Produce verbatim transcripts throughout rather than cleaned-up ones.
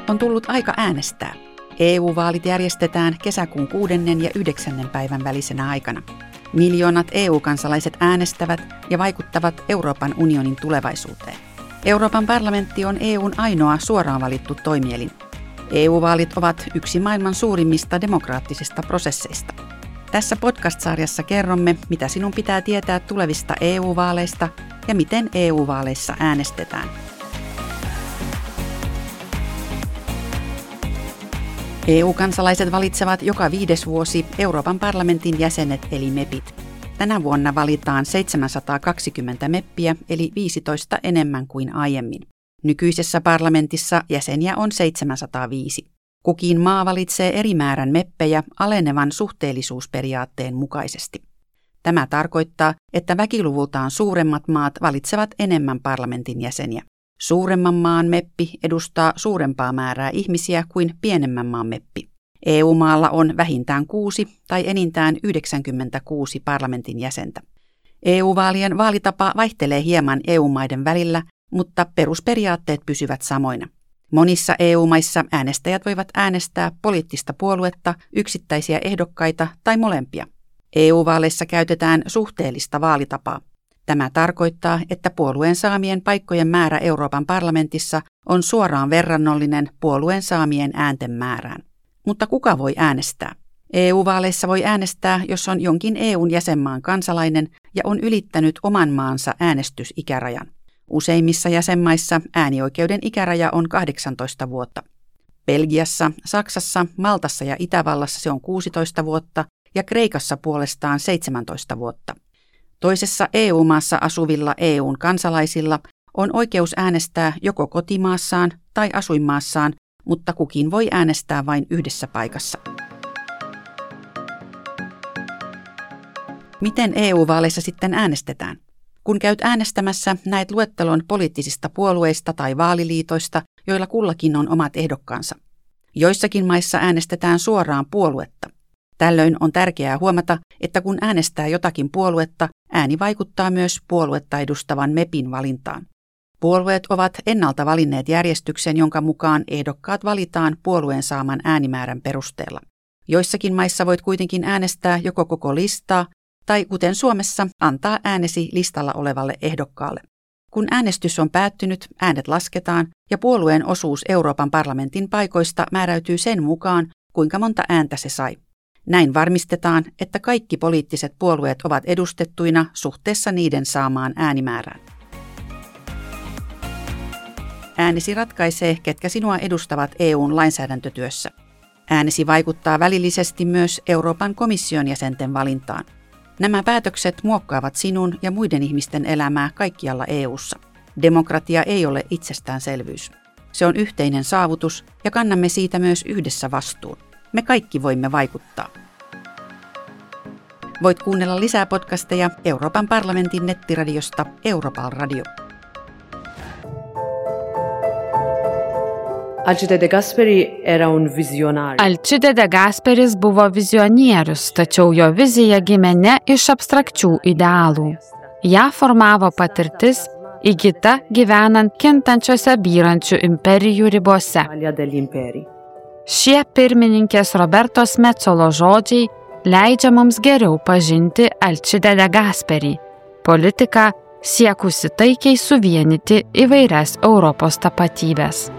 On tullut aika äänestää. E U-vaalit järjestetään kesäkuun kuudennen ja yhdeksännen päivän välisenä aikana. Miljoonat E U-kansalaiset äänestävät ja vaikuttavat Euroopan unionin tulevaisuuteen. Euroopan parlamentti on E U:n ainoa suoraan valittu toimielin. E U-vaalit ovat yksi maailman suurimmista demokraattisista prosesseista. Tässä podcast-sarjassa kerromme, mitä sinun pitää tietää tulevista E U-vaaleista ja miten E U-vaaleissa äänestetään. E U-kansalaiset valitsevat joka viides vuosi Euroopan parlamentin jäsenet eli mepit. Tänä vuonna valitaan seitsemänsataakaksikymmentä meppiä eli viisitoista enemmän kuin aiemmin. Nykyisessä parlamentissa jäseniä on seitsemänsataaviisi. Kukin maa valitsee eri määrän meppejä alenevan suhteellisuusperiaatteen mukaisesti. Tämä tarkoittaa, että väkiluvultaan suuremmat maat valitsevat enemmän parlamentin jäseniä. Suuremman maan meppi edustaa suurempaa määrää ihmisiä kuin pienemmän maan meppi. E U-maalla on vähintään kuusi tai enintään yhdeksänkymmentäkuusi parlamentin jäsentä. E U-vaalien vaalitapa vaihtelee hieman E U-maiden välillä, mutta perusperiaatteet pysyvät samoina. Monissa E U-maissa äänestäjät voivat äänestää poliittista puoluetta, yksittäisiä ehdokkaita tai molempia. E U-vaaleissa käytetään suhteellista vaalitapaa. Tämä tarkoittaa, että puolueen saamien paikkojen määrä Euroopan parlamentissa on suoraan verrannollinen puolueen saamien äänten määrään. Mutta kuka voi äänestää? E U-vaaleissa voi äänestää, jos on jonkin E U:n jäsenmaan kansalainen ja on ylittänyt oman maansa äänestysikärajan. Useimmissa jäsenmaissa äänioikeuden ikäraja on kahdeksantoista vuotta. Belgiassa, Saksassa, Maltassa ja Itävallassa se on kuusitoista vuotta ja Kreikassa puolestaan seitsemäntoista vuotta. Toisessa E U-maassa asuvilla E U:n kansalaisilla on oikeus äänestää joko kotimaassaan tai asuinmaassaan, mutta kukin voi äänestää vain yhdessä paikassa. Miten E U-vaaleissa sitten äänestetään? Kun käyt äänestämässä, näet luettelon poliittisista puolueista tai vaaliliitoista, joilla kullakin on omat ehdokkaansa. Joissakin maissa äänestetään suoraan puoluetta. Tällöin on tärkeää huomata, että kun äänestää jotakin puoluetta, ääni vaikuttaa myös puoluetta edustavan mepin valintaan. Puolueet ovat ennalta valinneet järjestyksen, jonka mukaan ehdokkaat valitaan puolueen saaman äänimäärän perusteella. Joissakin maissa voit kuitenkin äänestää joko koko listaa, tai kuten Suomessa, antaa äänesi listalla olevalle ehdokkaalle. Kun äänestys on päättynyt, äänet lasketaan ja puolueen osuus Euroopan parlamentin paikoista määräytyy sen mukaan, kuinka monta ääntä se sai. Näin varmistetaan, että kaikki poliittiset puolueet ovat edustettuina suhteessa niiden saamaan äänimäärään. Äänesi ratkaisee, ketkä sinua edustavat E U:n lainsäädäntötyössä. Äänesi vaikuttaa välillisesti myös Euroopan komission jäsenten valintaan. Nämä päätökset muokkaavat sinun ja muiden ihmisten elämää kaikkialla E U:ssa. Demokratia ei ole itsestäänselvyys. Se on yhteinen saavutus ja kannamme siitä myös yhdessä vastuun. Me kaikki voimme vaikuttaa. Voit kuunnella lisää podcasteja Euroopan parlamentin nettiradiosta Europal Radio. Alcide De Gasperi era un visionario. Alcide De Gasperis buvo vizionierius, tačiau jo vizija gimė ne iš abstrakčių idealų. Ją formavo patirtis, įgyta gyvenant kintančiose byrančių imperijų ribose. Šie pirmininkės Robertos Metsolo žodžiai leidžia mums geriau pažinti Alcide De Gasperį, politiką siekusi taikiai suvienyti įvairias Europos tapatybės.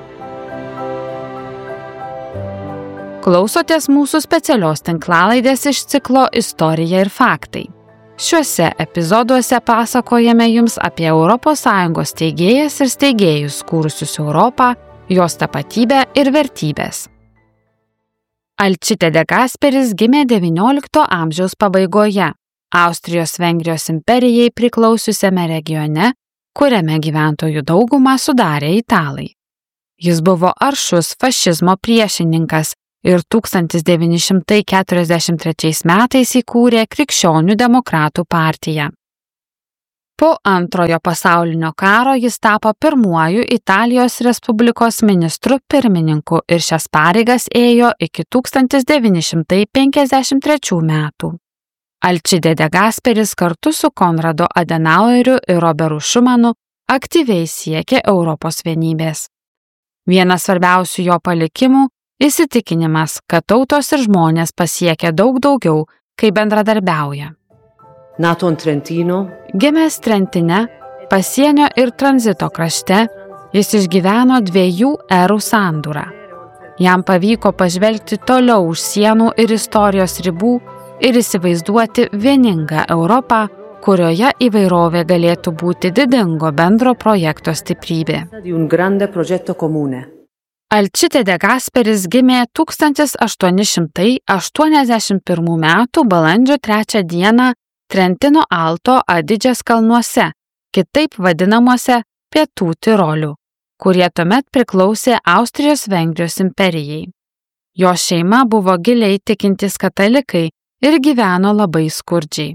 Klausotės mūsų specialios tinklalaidės iš ciklo Istorija ir faktai. Šiuose epizoduose pasakojame jums apie Europos Sąjungos steigėjas ir steigėjus kūrusius Europą, jos tapatybę ir vertybės. Alcide De Gasperis gimė devyniolikto amžiaus pabaigoje, Austrijos-Vengrijos imperijai priklausiusiame regione, kuriame gyventojų daugumą sudarė italai. Jis buvo aršus fašizmo priešininkas ir tūkstantis devyni šimtai keturiasdešimt trečiais metais įkūrė Krikščionių demokratų partiją. Po antrojo pasaulinio karo jis tapo pirmuoju Italijos Respublikos ministru pirmininku ir šias pareigas ėjo iki tūkstantis devyni šimtai penkiasdešimt trečių metų. Alcide De Gasperis kartu su Konradu Adenaueriu ir Roberu Šumanu aktyviai siekė Europos vienybės. Vienas svarbiausių jo palikimų – įsitikinimas, kad tautos ir žmonės pasiekia daug daugiau, kai bendradarbiauja. Nato in Trentino, Gimęs Trentine, pasienio ir tranzito krašte, jis išgyveno dviejų erų sandūrą. Jam pavyko pažvelgti toliau už sienų ir istorijos ribų ir įsivaizduoti vieningą Europą, kurioje įvairovė galėtų būti didingo bendro projekto stiprybė. di un grande progetto comune. Alcide de Gasperis gimė tūkstantis aštuoni šimtai aštuoniasdešimt pirmų metų balandžio trečią dieną Trentino Alto Adidžės kalnuose, kitaip vadinamuose Pietų Tirolių, kurie tuomet priklausė Austrijos-Vengrijos imperijai. Jo šeima buvo giliai tikintys katalikai ir gyveno labai skurdžiai.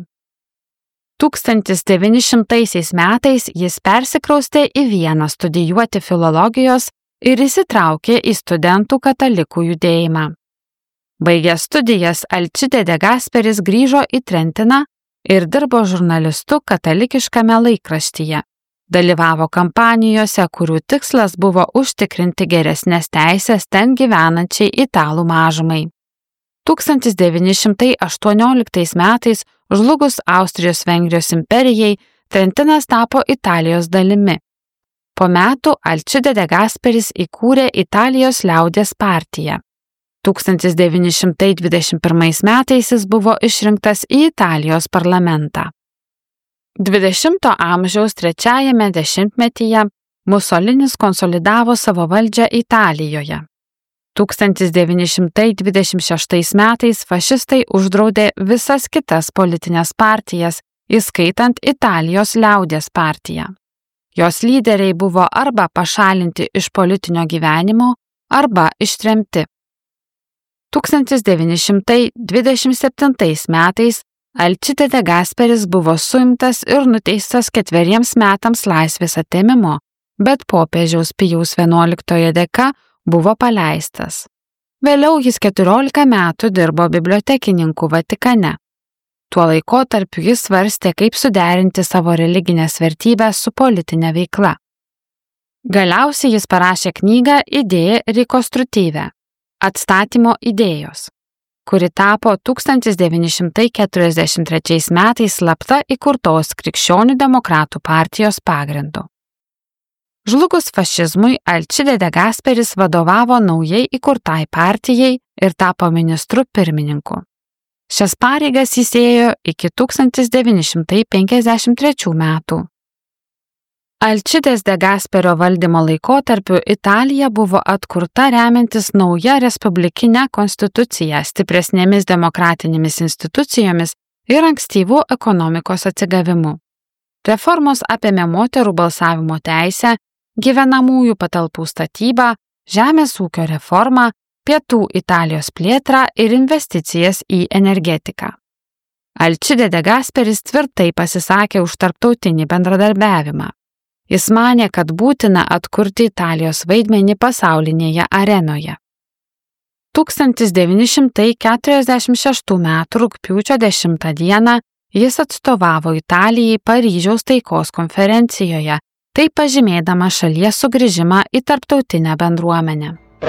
tūkstantis devyni šimtaisiais metais jis persikraustė į Vieną studijuoti filologijos ir įsitraukė į studentų katalikų judėjimą. Baigęs studijas, Alcide de Gasperis grįžo į Trentiną ir dirbo žurnalistu katalikiškame laikraštyje. Dalyvavo kampanijose, kurių tikslas buvo užtikrinti geresnės teisės ten gyvenančiai italų mažumai. tūkstantis devyni šimtai aštuonioliktais metais žlugus Austrijos-Vengrijos imperijai, Trentinas tapo Italijos dalimi. Po metų Alcide de Gasperis įkūrė Italijos liaudies partiją. tūkstantis devyni šimtai dvidešimt pirmais metais jis buvo išrinktas į Italijos parlamentą. dvidešimto amžiaus trečiajame dešimtmetyje Musolinis konsolidavo savo valdžią Italijoje. tūkstantis devyni šimtai dvidešimt šeštais metais fašistai uždraudė visas kitas politinės partijas, įskaitant Italijos liaudies partiją. Jos lyderiai buvo arba pašalinti iš politinio gyvenimo, arba ištremti. tūkstantis devyni šimtai dvidešimt septintais metais Alcide de Gasperis buvo suimtas ir nuteistas ketveriems metams laisvės atėmimo, bet popiežiaus Pijaus vienuoliktojo dėka buvo paleistas. Vėliau jis keturiolika metų dirbo bibliotekininku Vatikane. Tuo laikotarpiu jis svarstė, kaip suderinti savo religinės vertybės su politinė veikla. Galiausiai jis parašė knygą Idėja rekonstruktyvė – atstatymo idėjos, kuri tapo tūkstantis devyni šimtai keturiasdešimt trečiais metais slapta įkurtos Krikščionių demokratų partijos pagrindu. Žlugus fašizmui, Alcide de Gasperis vadovavo naujai įkurtai partijai ir tapo ministru pirmininku. Šias pareigas jis ėjo iki tūkstantis devyni šimtai penkiasdešimt trečių metų. Alcidės de Gasperio valdymo laikotarpiu Italija buvo atkurta remiantis nauja respublikinė konstitucija, stipresnėmis demokratinėmis institucijomis ir ankstyvų ekonomikos atsigavimu. Reformos apėmė moterų balsavimo teisę, gyvenamųjų patalpų statybą, žemės ūkio reformą, Pietų Italijos plėtrą ir investicijas į energetiką. Alcide de Gasperis tvirtai pasisakė už tarptautinį bendradarbiavimą. Jis manė, kad būtina atkurti Italijos vaidmenį pasaulinėje arenoje. tūkstantis devyni šimtai keturiasdešimt šeštų metų rugpjūčio dešimtą dieną jis atstovavo Italijai Paryžiaus taikos konferencijoje, taip pažymėdama šalies sugrįžimą į tarptautinę bendruomenę.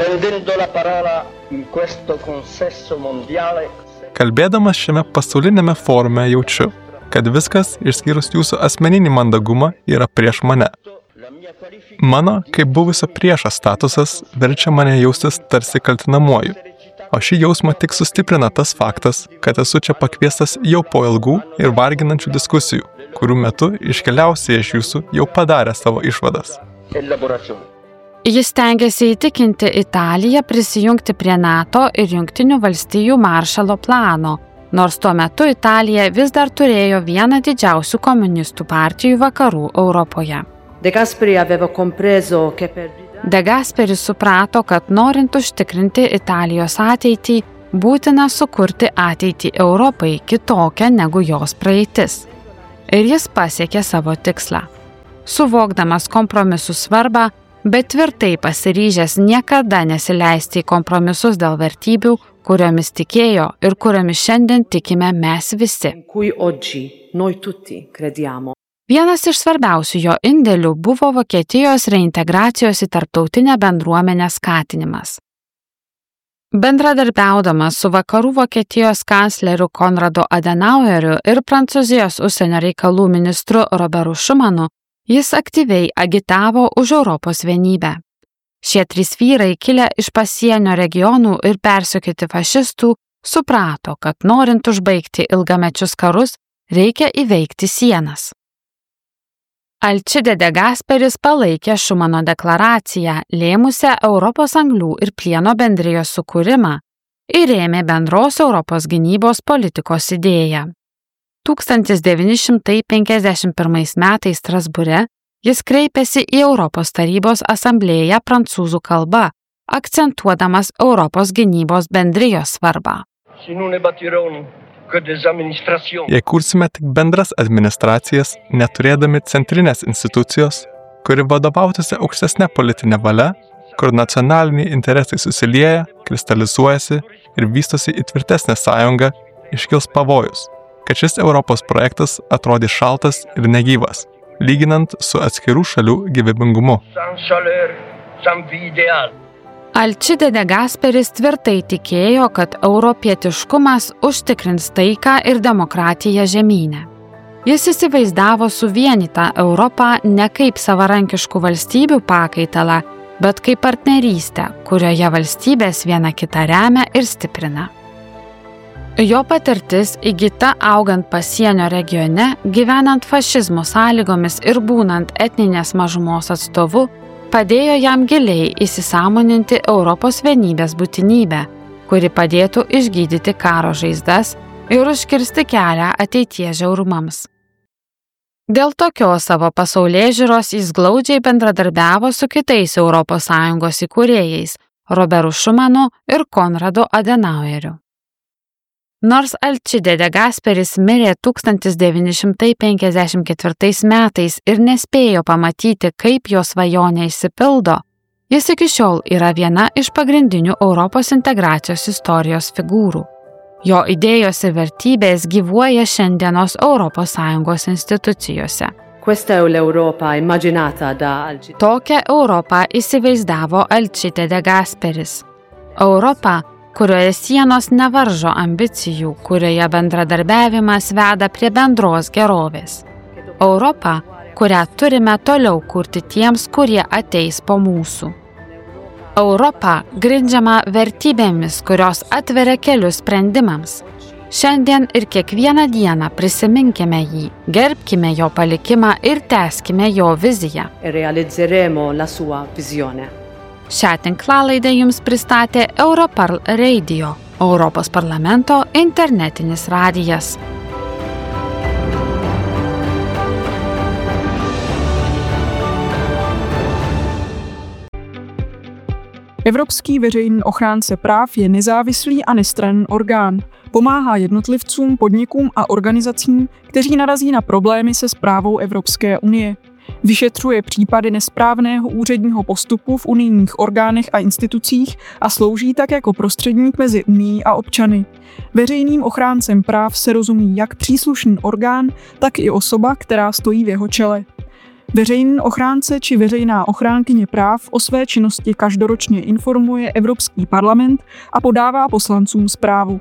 Kalbėdamas šiame pasaulinėme forume jaučiu, kad viskas, išskyrus jūsų asmeninį mandagumą, yra prieš mane. Mano, kaip buvusio priešo statusas, verčia mane jaustis tarsi kaltinamuoju, o šį jausmą tik sustiprina tas faktas, kad esu čia pakviestas jau po ilgų ir varginančių diskusijų, kurių metu iškeliausiai iš jūsų jau padarė savo išvadas. Jis stengiasi įtikinti Italiją prisijungti prie NATO ir Jungtinių valstijų maršalo plano, nors tuo metu Italija vis dar turėjo vieną didžiausių komunistų partijų vakarų Europoje. De Gasperi aveva compreso che per De Gasperis suprato, kad norint užtikrinti Italijos ateitį, būtina sukurti ateitį Europai kitokią negu jos praeitis. Ir jis pasiekė savo tikslą. Suvokdamas kompromisų svarbą, bet tvirtai pasiryžęs niekada nesileisti į kompromisus dėl vertybių, kuriomis tikėjo ir kuriomis šiandien tikime mes visi. in cui oggi noi tutti crediamo. Vienas iš svarbiausių jo indėlių buvo Vokietijos reintegracijos į tarptautinę bendruomenę skatinimas. Bendradarbiaudamas su vakarų Vokietijos kancleriu Konradu Adenaueriu ir Prancūzijos užsienio reikalų ministru Robertu Schumanu, jis aktyviai agitavo už Europos vienybę. Šie trys vyrai, kilę iš pasienio regionų ir persekioti fašistų, suprato, kad norint užbaigti ilgamečius karus, reikia įveikti sienas. Alcide de Gasperis palaikė Schumano deklaraciją, lėmusią Europos anglių ir plieno bendrijos sukūrimą ir rėmė bendros Europos gynybos politikos idėją. tūkstantis devyni šimtai penkiasdešimt pirmais metais Strasbūre jis kreipėsi į Europos tarybos asamblėją prancūzų kalba, akcentuodamas Europos gynybos bendrijos svarbą. Jei kursime tik bendras administracijas, neturėdami centrinės institucijos, kuri vadovautųsi aukštesnė politinė valia, kur nacionaliniai interesai susilieja, kristalizuojasi ir vystosi į tvirtesnę sąjungą, iškils pavojus, kad šis Europos projektas atrodys šaltas ir negyvas, lyginant su atskirų šalių gyvybingumu. Alcide de Gasperis tvirtai tikėjo, kad europietiškumas užtikrins taiką ir demokratiją žemyne. Jis įsivaizdavo suvienytą Europą ne kaip savarankiškų valstybių pakaitalą, bet kaip partnerystę, kurioje valstybės viena kitą remia ir stiprina. Jo patirtis įgyta augant pasienio regione, gyvenant fašizmo sąlygomis ir būnant etninės mažumos atstovu, padėjo jam giliai įsisąmoninti Europos vienybės būtinybę, kuri padėtų išgydyti karo žaizdas ir užkirsti kelią ateities žiaurumams. Dėl tokios savo pasaulėžiūros jis glaudžiai bendradarbiavo su kitais Europos Sąjungos įkūrėjais Robertu Schumanu ir Konradu Adenaueriu. Nors Alcide de Gasperis mirė tūkstantis devyni šimtai penkiasdešimt ketvirtais metais ir nespėjo pamatyti, kaip jo svajonė išsipildo, jis iki šiol yra viena iš pagrindinių Europos integracijos istorijos figūrų. Jo idėjos ir vertybės gyvuoja šiandienos Europos Sąjungos institucijose. Tokią Europą įsivaizdavo Alcide de Gasperis. Europa, kurioje sienos nevaržo ambicijų, kurioje bendradarbiavimas veda prie bendros gerovės. Europa, kurią turime toliau kurti tiems, kurie ateis po mūsų. Europa grindžiama vertybėmis, kurios atveria kelius sprendimams. Šiandien ir kiekvieną dieną prisiminkime jį, gerbkime jo palikimą ir tęskime jo viziją. Šią tinklalaidę jums pristatė Europarl Radio, Europos parlamento internetinis radijas. Evropský veřejný ochránce práv je nezávislý a nestranný orgán. Pomáhá jednotlivcům, podnikům a organizacím, kteří narazí na problémy se správou Evropské unie. Vyšetřuje případy nesprávného úředního postupu v unijních orgánech a institucích a slouží tak jako prostředník mezi unií a občany. Veřejným ochráncem práv se rozumí jak příslušný orgán, tak i osoba, která stojí v jeho čele. Veřejný ochránce či veřejná ochránkyně práv o své činnosti každoročně informuje Evropský parlament a podává poslancům zprávu.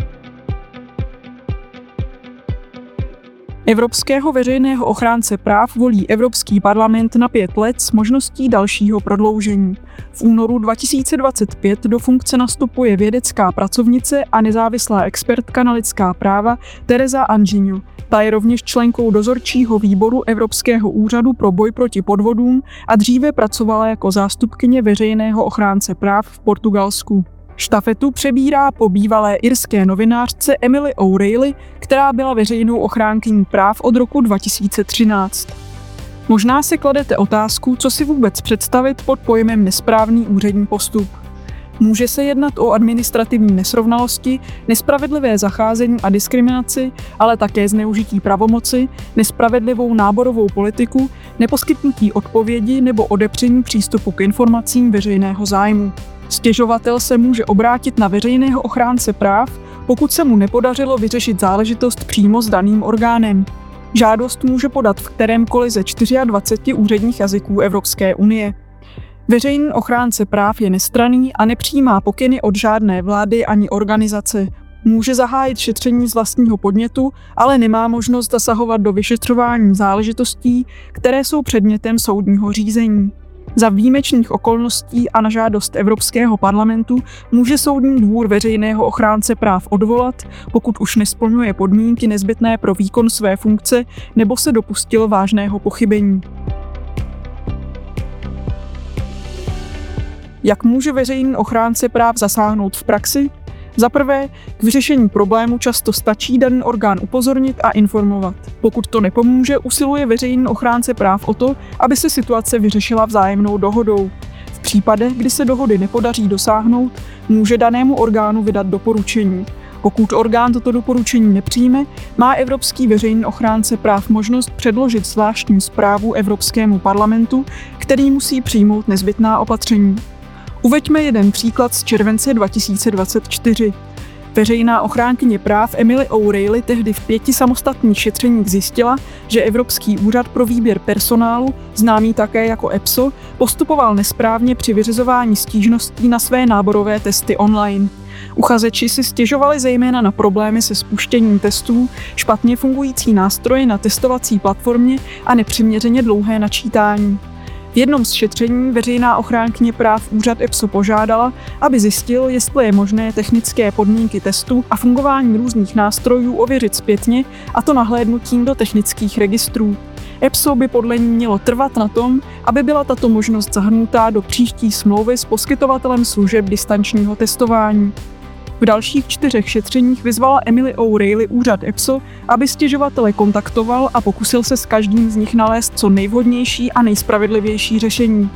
Evropského veřejného ochránce práv volí Evropský parlament na pět let s možností dalšího prodloužení. V únoru dva tisíce dvacet pět do funkce nastupuje vědecká pracovnice a nezávislá expertka na lidská práva Teresa Anjinho. Ta je rovněž členkou dozorčího výboru Evropského úřadu pro boj proti podvodům a dříve pracovala jako zástupkyně veřejného ochránce práv v Portugalsku. Štafetu přebírá po bývalé irské novinářce Emily O'Reilly, která byla veřejnou ochránkyní práv od roku dva tisíce třináct. Možná si kladete otázku, co si vůbec představit pod pojmem nesprávný úřední postup. Může se jednat o administrativní nesrovnalosti, nespravedlivé zacházení a diskriminaci, ale také zneužití pravomoci, nespravedlivou náborovou politiku, neposkytnutí odpovědi nebo odepření přístupu k informacím veřejného zájmu. Stěžovatel se může obrátit na veřejného ochránce práv, pokud se mu nepodařilo vyřešit záležitost přímo s daným orgánem. Žádost může podat v kterémkoliv ze dvaceti čtyři úředních jazyků Evropské unie. Veřejný ochránce práv je nestranný a nepřijímá pokyny od žádné vlády ani organizace. Může zahájit šetření z vlastního podnětu, ale nemá možnost zasahovat do vyšetřování záležitostí, které jsou předmětem soudního řízení. Za výjimečných okolností a na žádost Evropského parlamentu může Soudní dvůr veřejného ochránce práv odvolat, pokud už nesplňuje podmínky nezbytné pro výkon své funkce nebo se dopustil vážného pochybení. Jak může veřejný ochránce práv zasáhnout v praxi? Za prvé, k vyřešení problému často stačí daný orgán upozornit a informovat. Pokud to nepomůže, usiluje veřejný ochránce práv o to, aby se situace vyřešila vzájemnou dohodou. V případech, kdy se dohody nepodaří dosáhnout, může danému orgánu vydat doporučení. Pokud orgán toto doporučení nepřijme, má Evropský veřejný ochránce práv možnost předložit zvláštní zprávu Evropskému parlamentu, který musí přijmout nezbytná opatření. Uveďme jeden příklad z července dva tisíce dvacet čtyři. Veřejná ochránkyně práv Emily O'Reilly tehdy v pěti samostatných šetřeních zjistila, že Evropský úřad pro výběr personálu, známý také jako E P S O, postupoval nesprávně při vyřizování stížností na své náborové testy online. Uchazeči si stěžovali zejména na problémy se spuštěním testů, špatně fungující nástroje na testovací platformě a nepřiměřeně dlouhé načítání. V jednom z šetření veřejná ochránkyně práv úřad E P S O požádala, aby zjistil, jestli je možné technické podmínky testu a fungování různých nástrojů ověřit zpětně, a to nahlédnutím do technických registrů. E P S O by podle ní mělo trvat na tom, aby byla tato možnost zahrnutá do příští smlouvy s poskytovatelem služeb distančního testování. V dalších čtyřech šetřeních vyzvala Emily O'Reilly úřad E P S O, aby stěžovatele kontaktoval a pokusil se s každým z nich nalézt co nejvhodnější a nejspravedlivější řešení.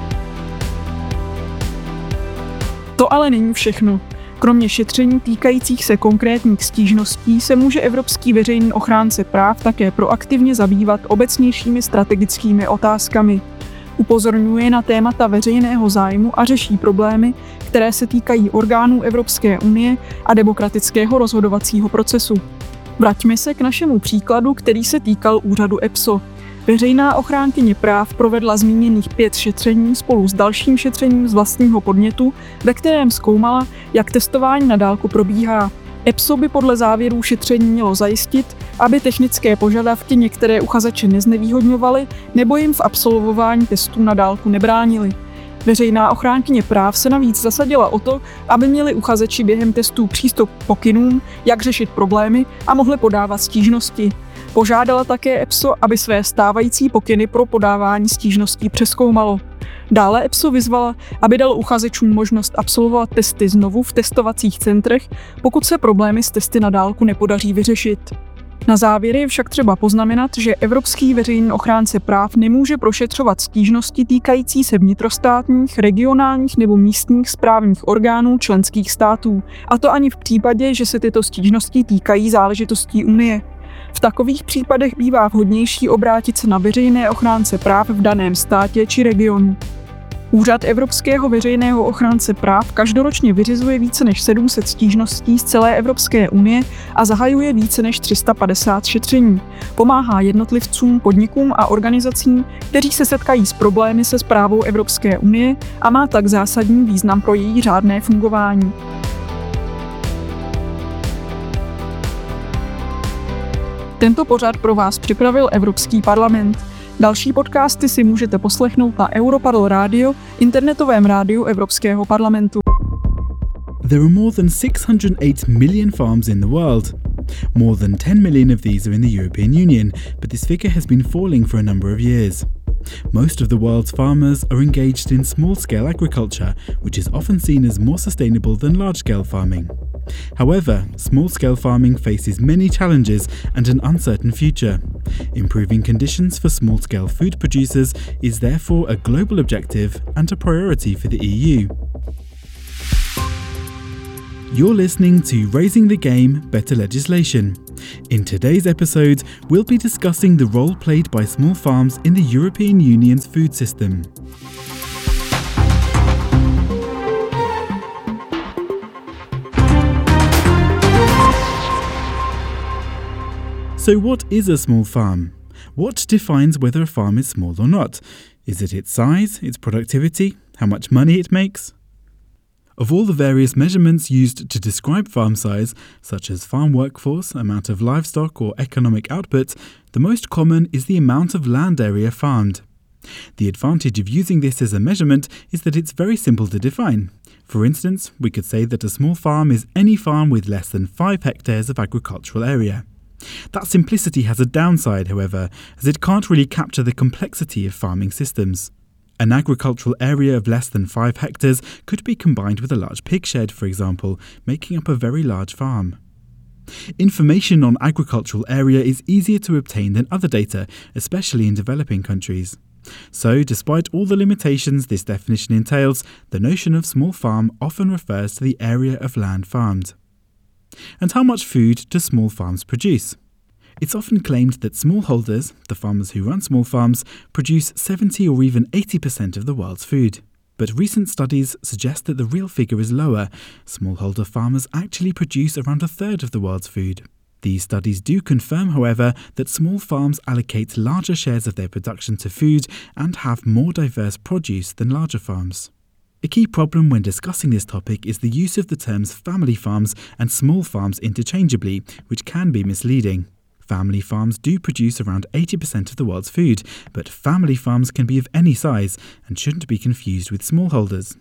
To ale není všechno. Kromě šetření týkajících se konkrétních stížností se může Evropský veřejný ochránce práv také proaktivně zabývat obecnějšími strategickými otázkami. Upozorňuje na témata veřejného zájmu a řeší problémy, které se týkají orgánů Evropské unie a demokratického rozhodovacího procesu. Vraťme se k našemu příkladu, který se týkal úřadu E P S O. Veřejná ochránkyně práv provedla zmíněných pět šetření spolu s dalším šetřením z vlastního podnětu, ve kterém zkoumala, jak testování na dálku probíhá. E P S O by podle závěrů šetření mělo zajistit, aby technické požadavky některé uchazeče neznevýhodňovaly nebo jim v absolvování testů na dálku nebránily. Veřejná ochránkyně práv se navíc zasadila o to, aby měli uchazeči během testů přístup k pokynům, jak řešit problémy a mohli podávat stížnosti. Požádala také E P S O, aby své stávající pokyny pro podávání stížností přezkoumalo. Dále E P S O vyzvala, aby dalo uchazečům možnost absolvovat testy znovu v testovacích centrech, pokud se problémy s testy na dálku nepodaří vyřešit. Na závěr je však třeba poznamenat, že Evropský veřejný ochránce práv nemůže prošetřovat stížnosti týkající se vnitrostátních, regionálních nebo místních správních orgánů členských států, a to ani v případě, že se tyto stížnosti týkají záležitostí Unie. V takových případech bývá vhodnější obrátit se na veřejné ochránce práv v daném státě či regionu. Úřad Evropského veřejného ochránce práv každoročně vyřizuje více než sedm set stížností z celé Evropské unie a zahajuje více než tři sta padesát šetření. Pomáhá jednotlivcům, podnikům a organizacím, kteří se setkají s problémy se správou Evropské unie, a má tak zásadní význam pro její řádné fungování. Tento pořad pro vás připravil Evropský parlament. Další podcasty si můžete poslechnout na Europarl Radio, internetovém rádiu Evropského parlamentu. There are more than six hundred eight million farms in the world. More than ten million of these are in the European Union, but this figure has been falling for a number of years. Most of the world's farmers are engaged in small-scale agriculture, which is often seen as more sustainable than large-scale farming. However, small-scale farming faces many challenges and an uncertain future. Improving conditions for small-scale food producers is therefore a global objective and a priority for the E U. You're listening to Raising the Game, Better Legislation. In today's episode, we'll be discussing the role played by small farms in the European Union's food system. So what is a small farm? What defines whether a farm is small or not? Is it its size, its productivity, how much money it makes? Of all the various measurements used to describe farm size, such as farm workforce, amount of livestock, or economic output, the most common is the amount of land area farmed. The advantage of using this as a measurement is that it's very simple to define. For instance, we could say that a small farm is any farm with less than five hectares of agricultural area. That simplicity has a downside, however, as it can't really capture the complexity of farming systems. An agricultural area of less than five hectares could be combined with a large pig shed, for example, making up a very large farm. Information on agricultural area is easier to obtain than other data, especially in developing countries. So, despite all the limitations this definition entails, the notion of small farm often refers to the area of land farmed. And how much food do small farms produce? It's often claimed that smallholders, the farmers who run small farms, produce seventy or even eighty percent of the world's food. But recent studies suggest that the real figure is lower. Smallholder farmers actually produce around a third of the world's food. These studies do confirm, however, that small farms allocate larger shares of their production to food and have more diverse produce than larger farms. A key problem when discussing this topic is the use of the terms family farms and small farms interchangeably, which can be misleading. Family farms do produce around eighty percent of the world's food, but family farms can be of any size and shouldn't be confused with smallholders.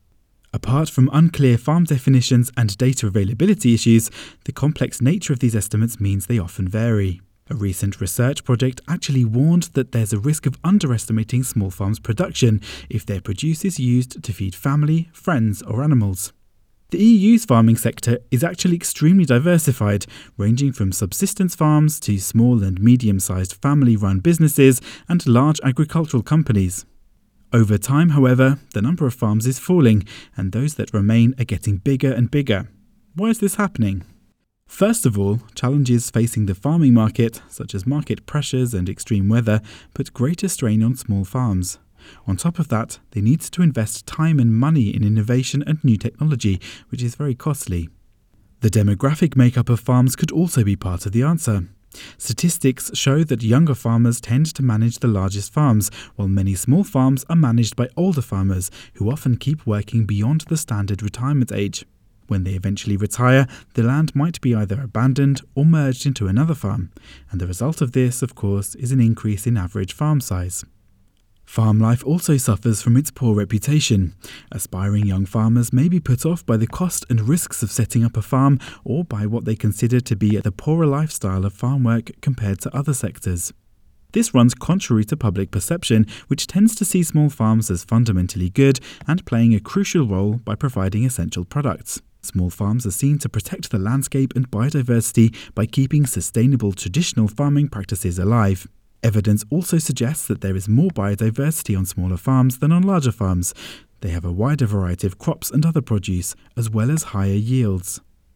Apart from unclear farm definitions and data availability issues, the complex nature of these estimates means they often vary. A recent research project actually warned that there's a risk of underestimating small farms' production if their produce is used to feed family, friends, or animals. The E U's farming sector is actually extremely diversified, ranging from subsistence farms to small and medium-sized family-run businesses and large agricultural companies. Over time, however, the number of farms is falling, and those that remain are getting bigger and bigger. Why is this happening? First of all, challenges facing the farming market, such as market pressures and extreme weather, put greater strain on small farms. On top of that, they need to invest time and money in innovation and new technology, which is very costly. The demographic makeup of farms could also be part of the answer. Statistics show that younger farmers tend to manage the largest farms, while many small farms are managed by older farmers, who often keep working beyond the standard retirement age. When they eventually retire, the land might be either abandoned or merged into another farm, and the result of this, of course, is an increase in average farm size. Farm life also suffers from its poor reputation. Aspiring young farmers may be put off by the cost and risks of setting up a farm or by what they consider to be the poorer lifestyle of farm work compared to other sectors. This runs contrary to public perception, which tends to see small farms as fundamentally good and playing a crucial role by providing essential products. Small farms are seen to protect the landscape and biodiversity by keeping sustainable traditional farming practices alive. Evidence also suggests that there is more biodiversity on smaller farms than on larger farms. They have a wider variety of crops and other produce, as well as higher yields.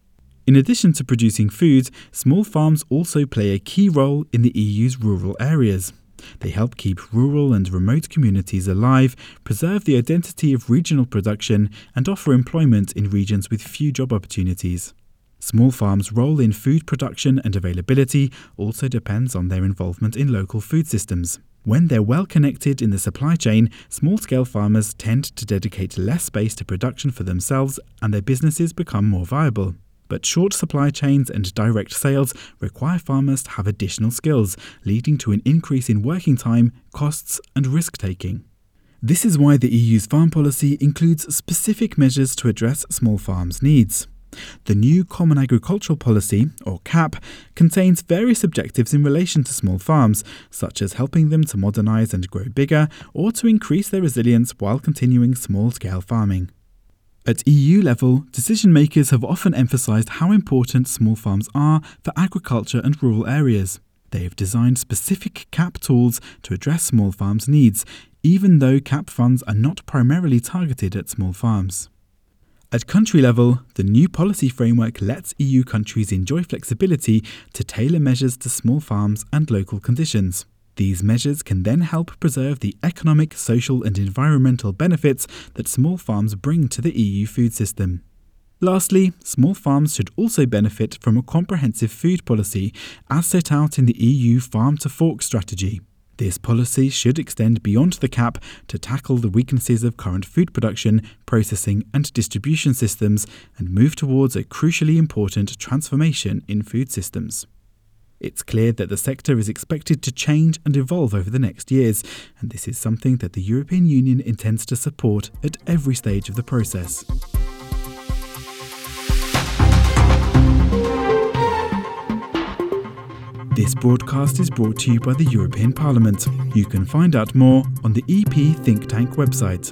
In addition to producing food, small farms also play a key role in the E U's rural areas. They help keep rural and remote communities alive, preserve the identity of regional production, and offer employment in regions with few job opportunities. Small farms' role in food production and availability also depends on their involvement in local food systems. When they're well connected in the supply chain, small-scale farmers tend to dedicate less space to production for themselves and their businesses become more viable. But short supply chains and direct sales require farmers to have additional skills, leading to an increase in working time, costs, and risk-taking. This is why the E U's farm policy includes specific measures to address small farms' needs. The new Common Agricultural Policy, or C A P, contains various objectives in relation to small farms, such as helping them to modernise and grow bigger, or to increase their resilience while continuing small-scale farming. At E U level, decision-makers have often emphasised how important small farms are for agriculture and rural areas. They have designed specific C A P tools to address small farms' needs, even though C A P funds are not primarily targeted at small farms. At country level, the new policy framework lets E U countries enjoy flexibility to tailor measures to small farms and local conditions. These measures can then help preserve the economic, social and environmental benefits that small farms bring to the E U food system. Lastly, small farms should also benefit from a comprehensive food policy as set out in the E U Farm to Fork strategy. This policy should extend beyond the cap to tackle the weaknesses of current food production, processing and distribution systems and move towards a crucially important transformation in food systems. It's clear that the sector is expected to change and evolve over the next years, and this is something that the European Union intends to support at every stage of the process. This broadcast is brought to you by the European Parliament. You can find out more on the E P Think Tank website.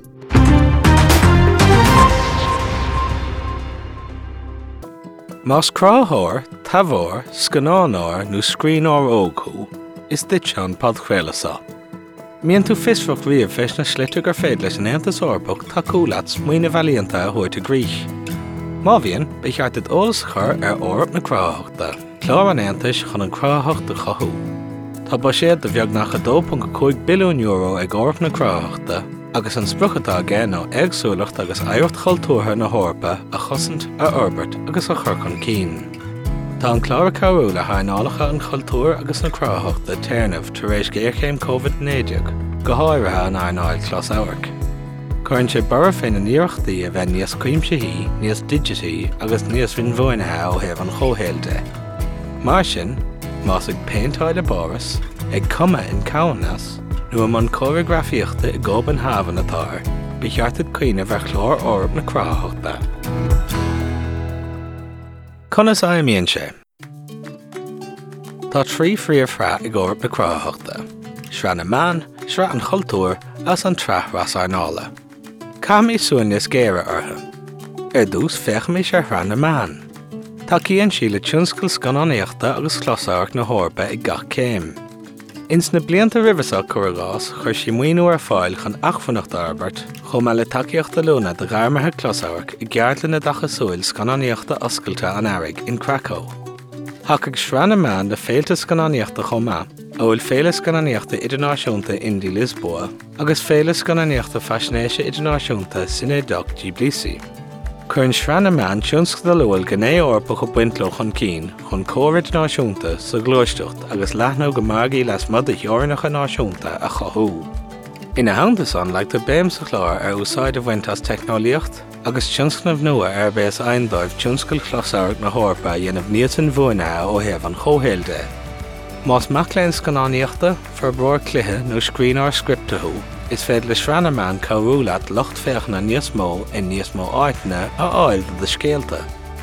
Mas cráthóir, tavóir, scanánóir nó scríóir ógú is dit an padchréilasa. Mian tú fisfach riamh feis na slite gur féad leis an Aontas Eorpach tá cúlat smaoine bhalianta a thuairte grích. Má bhíonn, be cheartad eolas chur ar Eorp na cráthaachta. Clár an Aontas chun an cráthacht de chathú. Tá ba siad de bheag nach dó pwnc cinque billiún euro ag Eorp na cráthaachta, agus an spruchatá gé nó agsúlacht agus éireacht chultúrtha na hórpa a chosint a Erbert agus a chur chun cín. Tá an clár cabhrú le hainneálacha an chultúr agus na cráthaachta téirnamh tar éis géarchéim COVID nineteen go háirithe an airnáil Clás Eabharc. Cuireann sé bara féin an iarachtaí a bheith níos cuimsithe, níos digití agus níos rinmhuainithe ó thaobh an chomhéilte. Mar sin, más ag péintáid a báras, ag cuma in cabhanas, nó am an choreografíochta i gcób an havan atá, be cheartad cuoine bheith chlár Eorp na cráthaachta. Conas aimíonn sé. Tá trí phríomhthreat ag Eorp na cráthaachta. Srean na meán, sreat an chultúr as an treath ras airnála. Cam í suaine scéire ortha. Ar dús feicimid sé threan na meán. Tá cíonn sí le tionscail scannáíochta agus Clás Eabharc na hórpa i gach céim. Ins na blianta ribhasach curagás chuir sí muoinú ar fáil chun achfannacht Erbert, chomh me le takeíochta lúna de ghairmithe Clás Eabharc i gceart le na dachasúil scannáíochta oscailta an Airg in Krakow. Thacadh srean na meán de féilte scannáíochta chomh óil féile scannáíochta idirnáisiúnta Indí Lisboa agus féile scannáíochta faisnéise idirnáisiúnta Synéadach Tbilisi. Cuireann srean na meán tionscal lúil goné Eorpach go buintló chun cín chun córid náisiúnta sa glóisteacht agus leathnú go margaí leis mud a theorainneacha náisiúnta a chathú. Ina haintas an leag do béim sa chlár ar úsáid a bhaintas technoliacht agus tionscnamh nua ar bés aindóibh tionscail Clás Eabharc na hórpa dhéanamh níos an bhuainethe ó thaobh an chomhéilte. Más macléinn scannáíochta, ferbróir cluiche nó scríóir scriptathú, is féad le srean na meán cabhrúlaat locht féachna níos mó in níos mó áiteanna a áil de scéalta.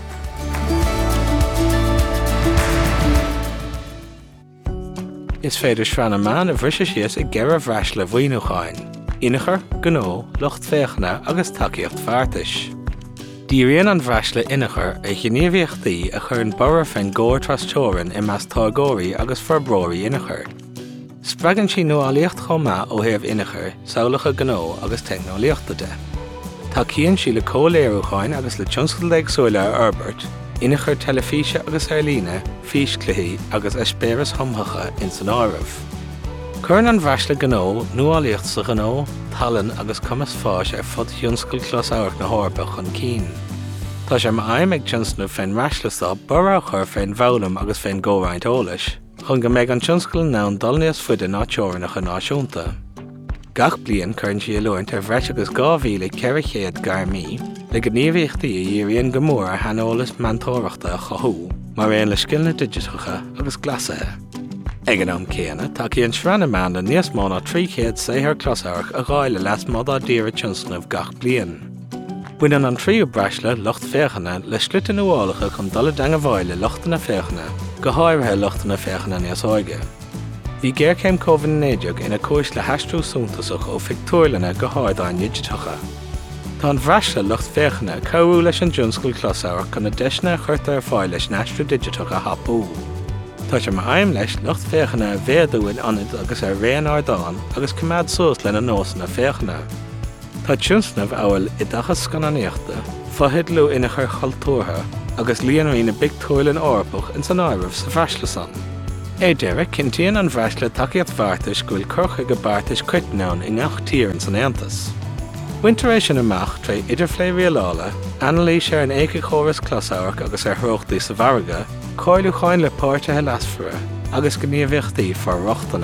Is féidir srean na meán a bhriсе síos i gceithre bhreis le bhaoinúcháin, inachar, gnó, locht féachna agus takeíocht feartais. Díríonn an bhreis le inachar a gníomhaíochtaí a chur an bora féin gcóir trastóireann i meas tágóirí agus ferbróirí inachar. Spragann sí nuálaíocht chomh ó thaobh inachar, samhlacha gnó agus technoliaachta de. Tá cíonn sí le comhléiriúcháin agus le tionscail éagsúla ar Erbert, inachar telefíse agus airlíne, fís cluichí agus eispéireas thomthacha in san áireamh. Cuireann an bhreis le gnó, nuálaíocht sa gnó, talann agus cumas fáis ar fud tionscail Clás Eabharc na hórpa chun cín. Tá sé mar aim ag tionscnamh féin reislasá bara chur féin bhoghlaim agus féin gcomhráint eolais, chun go méid an tionscail nán dul níos fuide ná teorainneacha náisiúnta. Gach bliain chuireann sí leoint ar bhreis agus dhá mhíle ceithre chéad gairmí le gníomhaíochtaí a dhéiríonn go mór ar heanolalas meantóireachta a chathú, mar réon le scialna digitacha agus glasathe. Ag an am céanna, tá cíonn srean na meán le níos mó ná trí chéad saothar Clás Eabharc a gháile leas mod á díre tionscnamh gach bliain. Buineann an tríú breisle locht féachanna le sliute nuálacha chun dul danga bháile lochtainna féachanna, go háirithe lochtainna féachanna níos áige. Bhí géarcéim COVID nineteen ina cúis le heistú súntasach ó fictúirlanna go háidáin digitacha. Tá an bhreisle locht féachanna cabhrú leis an tionscail Clás Eabharc chun na deisna chuirta ar fáil leis neistú digitacha hapú. Tá sé mar aim leis locht féachanna bhéadúil anad agus ar réon ardáin agus cumad suas lena nósanna féachanna. Tá tionscnamh amhail i dachas scannáíochta, faithidlú inachar chultúrtha agus líonraí na bictúirlinn Eorpach in san áireamh sa bhreislesan. É deire cintíonn an bhreisle takeíocht bhartais go bhfuil curcha go bartais cuitneán i ngach tír in san Aontas. Winteréis sin amach tre idirflé rialála, analí sé an éige chóras clasáach agus ar throchtaí sa bharga, cáilú cháin le páirtethe lasfra agus go níomhíochtaí far rochtainna.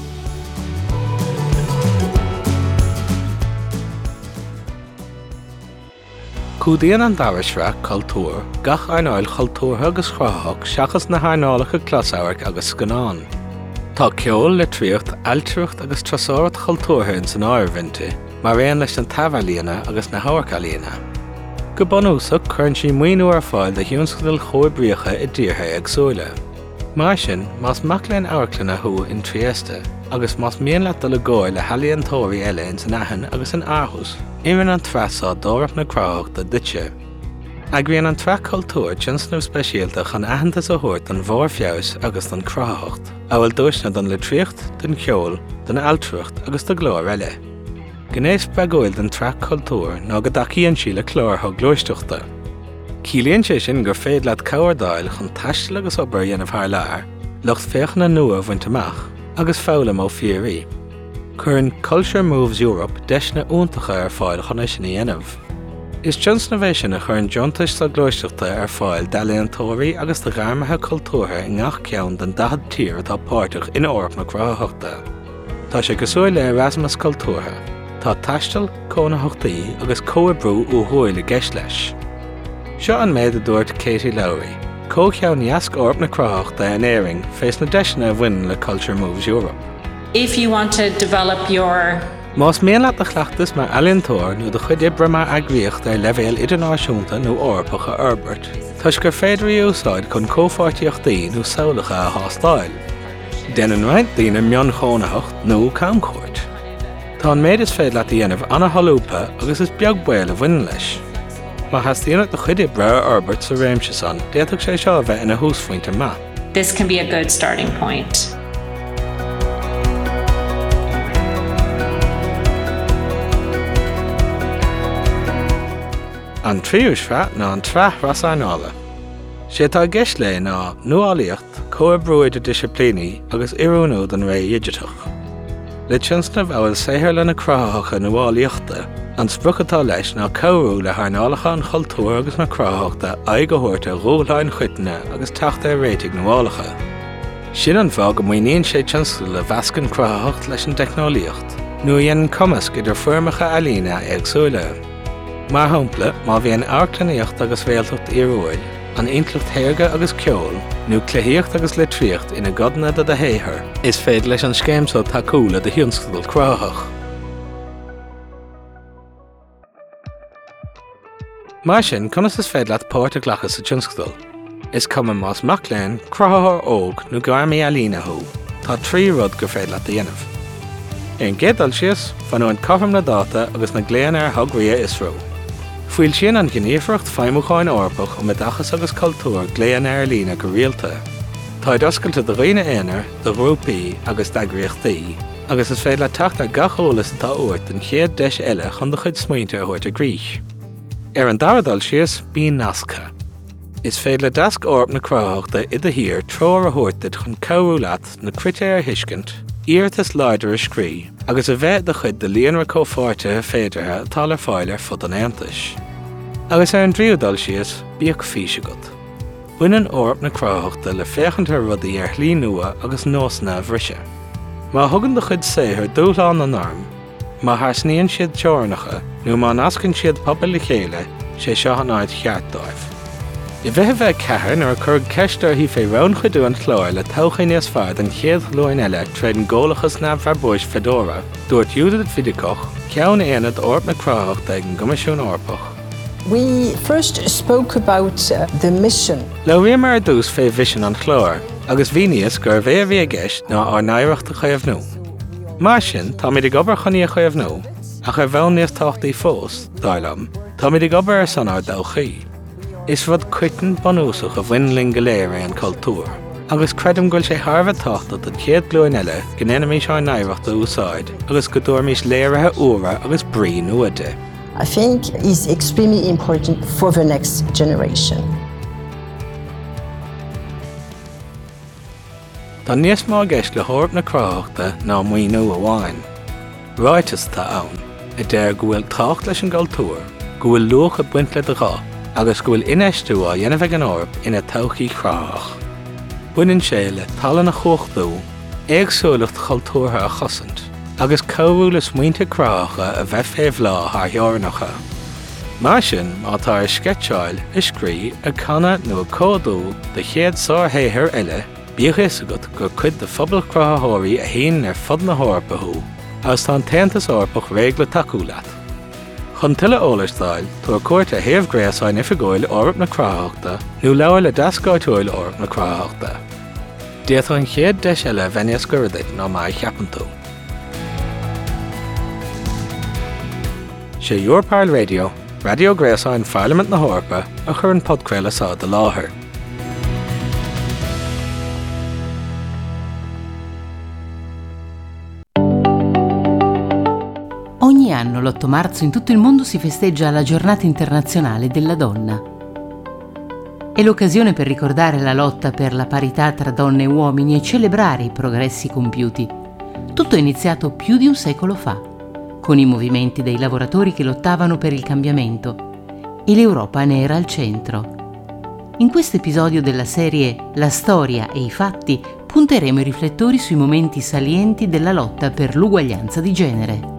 Cúdaíonn an dabhaisre cultúr, gach arnáil cultúrtha agus chrathach seachas na haarnálacha clasáach agus scanán. Tá ceol le tríocht, ailtreacht agus trasórat cultúrtha in san áirmhainte, mar réon leis an tabhairlíonna agus na haircalíonna. Go bunúsach chuann sí muoinú ar fáil de hiúnscadal chomhbríocha i dtíortha agsúla. Mar sin, más mac leon áirclanna thu in Trieste, agus más mion leat do le gáil le halaíon tóirí eile in san aithin agus an airthús, iman an trasá dóireach na crathachta duite. Agrion an tra cultúr tinsnamh speisialta chun aitheantas a thuirt an bhór feabhas agus an cráthacht, ábhfuil dúisna don le tríocht, den ceol, den ailtreacht agus do glór eile. Gnéis beagúil den tra cultúr ná go dtacaíonn sí le clór thug glóisteachta. Cílíonn sé sin gur féad leat cabhardáil chun taistil agus obair dhéanamh thar lear, lucht féachna nua bhaint amach, agus fálam ó fíorí. Cuireann Culture Moves Europe deisna úntacha ar fáil chun é sin dhéanamh. Is tionsnavéis sin a chuireann deontais sa glóisteachta ar fáil d'ealaíon tóirí agus do gharmatha cultúrtha i ngach ceann den dahad tír atá páirteach in Eorp na cráthaachta. Tá sé go súil le Erasmus cultúrtha, tá taistil, cónathachtaí agus comhabrú ó thuail i gceist leis. Seo an méid a dúirt Katie Lowry, cócheann neasc Eorp na cráthaachta in éiring fés na deisna a bhain le Culture Moves Europe. If you want to develop your Más mion leat a chleachtas mar ealaíontóir nó do chuid ibre mar agríocht ar leibhéal idirnáisiúnta nó orpacha Herbert, Tuis gur féidir í úsáid chun cópháirtíochtaí nó samhlacha a thástáil. Déanann roinnt daoine mion chónachacht nó camchóirt. Tá an méid is féad leat dhéanamh anna halúpa agus is beag buil a bhain leis. Má has daoine do chuid ibre Herbert sa réimse san, déadach sé seo a bheith ina húsfuinte maith. This can be a good starting point. An tríúsre ná an trath rasáineála. Sé tá gceist le ná nuálaíocht, comhabrúid a disciplíní agus iarúnú don ré idirteach. Le tionsnamh bhfuil saothar lena cráthacha nuálaíochta, an spruchatá leis ná comhrú le haarnálacha an chultúr agus na cráthaachta ag go thuirte róláin chuiteanna agus teachta réitigh nuálacha. Sin an bhá go muoíonn sé tionscal le bhascan cráthacht leis an technoliaocht, nó dhéanann cumasc idir fuirmeacha ealaína agsúla. Mar hampla, má bhíonn airclaíocht agus bhéaltacht iarúil, an intlacht théarga agus ceol, nó cluíocht agus le tríocht ina godna de héithir, is féad leis an scéimseo takeúla de hiúnscadal cráthaach. Mar sin, conas is féad leat páirte glachas sa tionscadal. Is cuma más mac lein, cráthair óg nó garmaí ealaína thu, tá trí rud gur féad leat dhéanamh. Ein gédal sios, fan óin cotham na dáta agus na gléan ar thug ria isró. Fuil sin an gníomhreacht feimúcháin orpach ó medachas agus cultúr gléan ar lína go rialta. Tá oscailta do riine éanair, do grúpaí agus d'eagraíochtaí, agus is féad le teachta gacholalas atá uairt an chéad deis eile chun do chuid smaointe ar thuirt a gríis. Ar an daradal sios, bíonn nasca. Is féad le dasc orp na cráthaachta i do hir tróir a thuirtid chun comhrú leat na crite ar thuiscint, íirtas láidir a scrí, agus a bheith de chuid de líonra cópháirte féidirthe atá le fáil ar fud an Aontais. Agus ar an dríúdal sios, bíoh físe agat. Baineann orp na cráthaachta le féchanta rudaí ar shlí nua agus nósanna a bhriсе. Má thugann de chuid saothar dúshlán an arm, má thasníonn siad teornacha nó má nascann siad pobail le chéile, sé seo an áid cheartdáibh. I bheith bheith cethir ar chur ceistar hí fé rán chuidú an chláir le tocha níos fearr an chéad lóin eile tréad an ggólachas na bharbóis Fedora, dúirt Judith Vidicoch, ceann éanad orp na cráthaachta ag an Gcoimisiún Orpach. We first spoke about uh, the mission. Le bhí mar dús fé vision an chláir, agus bhí níos gur bhéh bhí a gceist ná ar naireachta chuamh nó. Mar sin, tá mid ag obair chuní a chuamh nó, a chu bhil níos táchtaí fós, dáilam, tá mid ag obair ar san ar dóchaí. Is rud cuitan banúsach a bhainling go léir an cultúr, agus credim goil sé tharbh táchta an chéad glúin eile gnéanamí seo naireachta úsáid, agus go dúirmís léirithe uaire agus brí nuaide. I think is extremely important for the next generation. Tá níos má gceist le thorp na cráthaachta ná muoinú a bháin. Ráitas tá ann. a deir go bhfuil tácht leis an gcultúr, go bhfuil luach a buint le de rá, agus go bhfuil inéistú a dhéanamh an orb ina todhchaí chráach. Buineann sé le talanna chóchtú, éagsúlacht chultúrtha a chosint, agus comhúlas muointe chráacha a bheith féh lá th theorainneacha. Mar sin má tá ar sceiteáil iscrí a canna nó a códú de chéad sárthaíthir eile, bíochas agat gur cuid de phobal cráthaóirí a haon ar fud na hórpathú, agus tá teantas orpach réagla takeú leat. Chun tuile ólastáil, tú cuairt a thaobh gréasáin ifigóil orb na cráthaachta nó leabhar le dascáitiúil orb na cráthaachta. Déad an chéad deis eile bheinias gurdaid ná mai cheapan tú. Sé Europar Radio, Radio Gréasáin Parliament na Hórpa a chur an podcréile sa de láthair. Ogni anno, l'otto marzo, in tutto il mondo si festeggia la Giornata Internazionale della Donna. È l'occasione per ricordare la lotta per la parità tra donne e uomini e celebrare i progressi compiuti. Tutto è iniziato più di un secolo fa, con i movimenti dei lavoratori che lottavano per il cambiamento, e l'Europa ne era al centro. In questo episodio della serie La storia e i fatti punteremo i riflettori sui momenti salienti della lotta per l'uguaglianza di genere.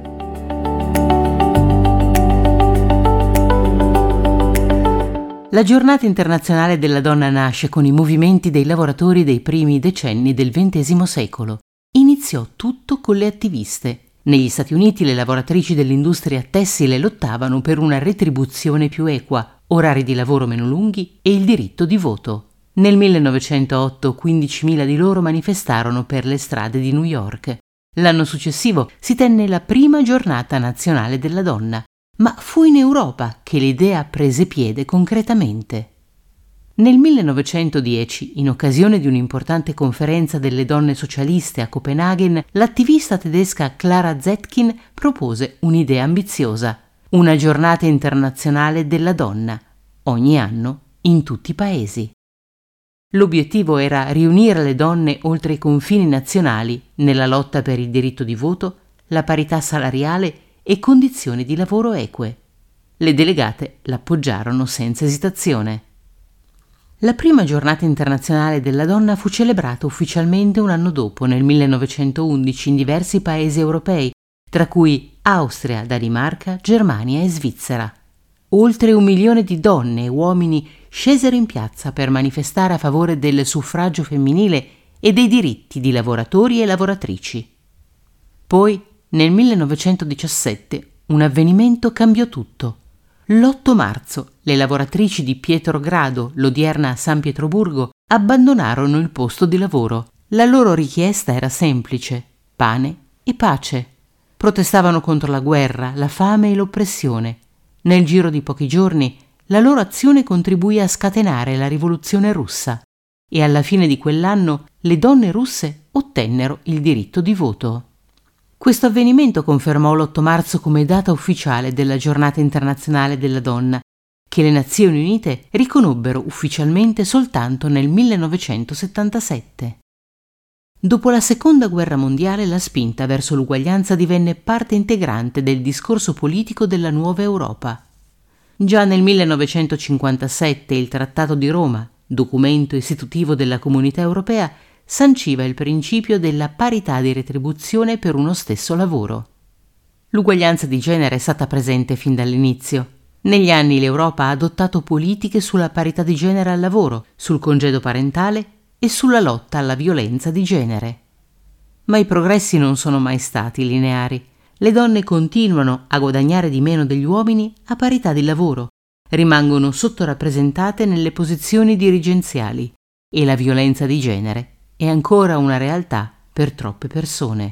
La Giornata Internazionale della Donna nasce con i movimenti dei lavoratori dei primi decenni del ventesimo secolo. Iniziò tutto con le attiviste. Negli Stati Uniti le lavoratrici dell'industria tessile lottavano per una retribuzione più equa, orari di lavoro meno lunghi e il diritto di voto. Nel millenovecentootto quindicimila di loro manifestarono per le strade di New York. L'anno successivo si tenne la prima giornata nazionale della donna, ma fu in Europa che l'idea prese piede concretamente. Nel millenovecentodieci, in occasione di un'importante conferenza delle donne socialiste a Copenaghen, l'attivista tedesca Clara Zetkin propose un'idea ambiziosa: una giornata internazionale della donna, ogni anno in tutti i paesi. L'obiettivo era riunire le donne oltre i confini nazionali nella lotta per il diritto di voto, la parità salariale e condizioni di lavoro eque. Le delegate l'appoggiarono senza esitazione. La prima giornata internazionale della donna fu celebrata ufficialmente un anno dopo, nel millenovecentoundici, in diversi paesi europei, tra cui Austria, Danimarca, Germania e Svizzera. Oltre un milione di donne e uomini scesero in piazza per manifestare a favore del suffragio femminile e dei diritti di lavoratori e lavoratrici. Poi, nel millenovecentodiciassette, un avvenimento cambiò tutto. L'otto marzo, le lavoratrici di Pietrogrado, l'odierna San Pietroburgo, abbandonarono il posto di lavoro. La loro richiesta era semplice: pane e pace. Protestavano contro la guerra, la fame e l'oppressione. Nel giro di pochi giorni, la loro azione contribuì a scatenare la rivoluzione russa e alla fine di quell'anno le donne russe ottennero il diritto di voto. Questo avvenimento confermò l'otto marzo come data ufficiale della Giornata Internazionale della Donna, che le Nazioni Unite riconobbero ufficialmente soltanto nel millenovecentosettantasette. Dopo la Seconda Guerra Mondiale la spinta verso l'uguaglianza divenne parte integrante del discorso politico della nuova Europa. Già nel millenovecentocinquantasette il Trattato di Roma, documento istitutivo della Comunità Europea, sanciva il principio della parità di retribuzione per uno stesso lavoro. L'uguaglianza di genere è stata presente fin dall'inizio. Negli anni l'Europa ha adottato politiche sulla parità di genere al lavoro, sul congedo parentale e sulla lotta alla violenza di genere. Ma i progressi non sono mai stati lineari. Le donne continuano a guadagnare di meno degli uomini a parità di lavoro, rimangono sottorappresentate nelle posizioni dirigenziali e la violenza di genere è ancora una realtà per troppe persone.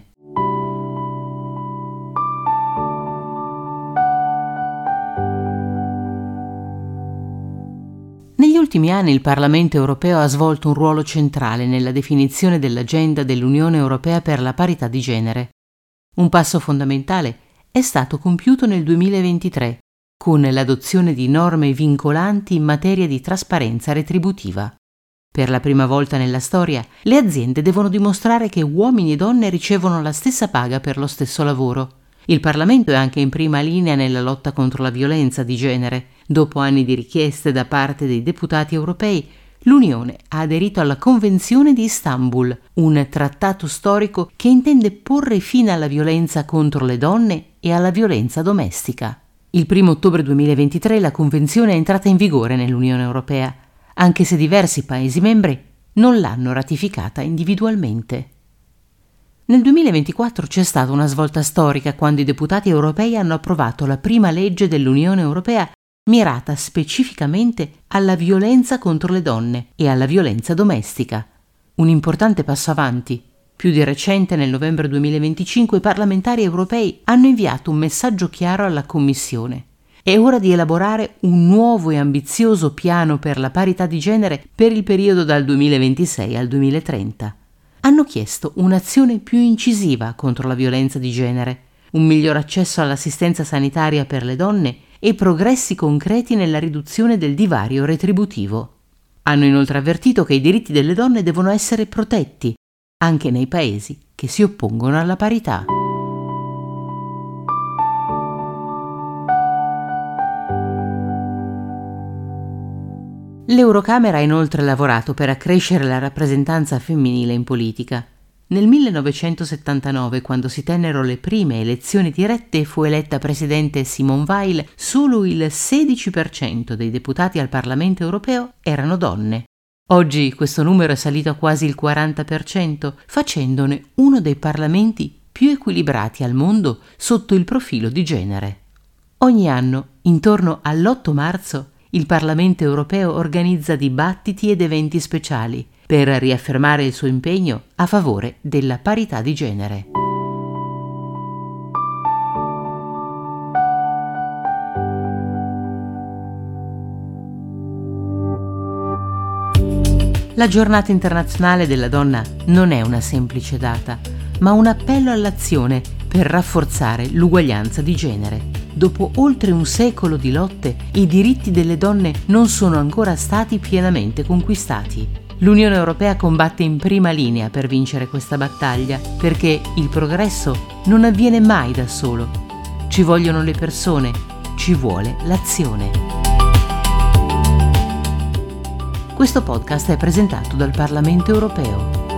Negli ultimi anni il Parlamento europeo ha svolto un ruolo centrale nella definizione dell'agenda dell'Unione Europea per la parità di genere. Un passo fondamentale è stato compiuto nel duemilaventitré, con l'adozione di norme vincolanti in materia di trasparenza retributiva. Per la prima volta nella storia, le aziende devono dimostrare che uomini e donne ricevono la stessa paga per lo stesso lavoro. Il Parlamento è anche in prima linea nella lotta contro la violenza di genere. Dopo anni di richieste da parte dei deputati europei, l'Unione ha aderito alla Convenzione di Istanbul, un trattato storico che intende porre fine alla violenza contro le donne e alla violenza domestica. Il primo ottobre duemilaventitré la Convenzione è entrata in vigore nell'Unione Europea, anche se diversi Paesi membri non l'hanno ratificata individualmente. Nel duemilaventiquattro c'è stata una svolta storica quando i deputati europei hanno approvato la prima legge dell'Unione Europea mirata specificamente alla violenza contro le donne e alla violenza domestica. Un importante passo avanti. Più di recente, nel novembre duemilaventicinque, i parlamentari europei hanno inviato un messaggio chiaro alla Commissione. È ora di elaborare un nuovo e ambizioso piano per la parità di genere per il periodo dal duemilaventisei al duemilatrenta. Hanno chiesto un'azione più incisiva contro la violenza di genere, un miglior accesso all'assistenza sanitaria per le donne e progressi concreti nella riduzione del divario retributivo. Hanno inoltre avvertito che i diritti delle donne devono essere protetti, anche nei paesi che si oppongono alla parità. L'Eurocamera ha inoltre lavorato per accrescere la rappresentanza femminile in politica. Nel millenovecentosettantanove, quando si tennero le prime elezioni dirette e fu eletta presidente Simone Veil, solo il sedici per cento dei deputati al Parlamento europeo erano donne. Oggi questo numero è salito a quasi il quaranta per cento, facendone uno dei parlamenti più equilibrati al mondo sotto il profilo di genere. Ogni anno, intorno all'otto marzo, il Parlamento europeo organizza dibattiti ed eventi speciali per riaffermare il suo impegno a favore della parità di genere. La Giornata internazionale della donna non è una semplice data, ma un appello all'azione per rafforzare l'uguaglianza di genere. Dopo oltre un secolo di lotte, i diritti delle donne non sono ancora stati pienamente conquistati. L'Unione Europea combatte in prima linea per vincere questa battaglia, perché il progresso non avviene mai da solo. Ci vogliono le persone, ci vuole l'azione. Questo podcast è presentato dal Parlamento Europeo.